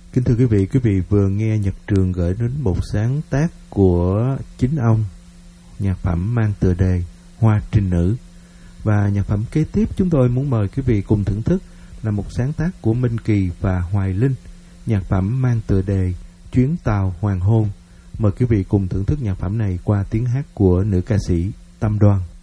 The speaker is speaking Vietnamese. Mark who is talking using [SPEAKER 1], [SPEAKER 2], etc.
[SPEAKER 1] Kính thưa quý vị vừa nghe Nhật Trường gửi đến một sáng tác của chính ông, nhạc phẩm mang tựa đề Hoa Trinh Nữ. Và nhạc phẩm kế tiếp chúng tôi muốn mời quý vị cùng thưởng thức là một sáng tác của Minh Kỳ và Hoài Linh, nhạc phẩm mang tựa đề Chuyến Tàu Hoàng Hôn. Mời quý vị cùng thưởng thức nhạc phẩm này qua tiếng hát của nữ ca sĩ Tâm Đoan.